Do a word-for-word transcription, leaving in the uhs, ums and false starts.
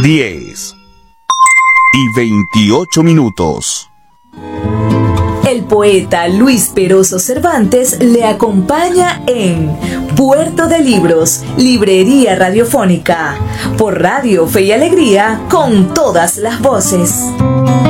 diez y veintiocho minutos. El poeta Luis Peroso Cervantes le acompaña en Puerto de Libros, Librería Radiofónica, por Radio Fe y Alegría, con todas las voces.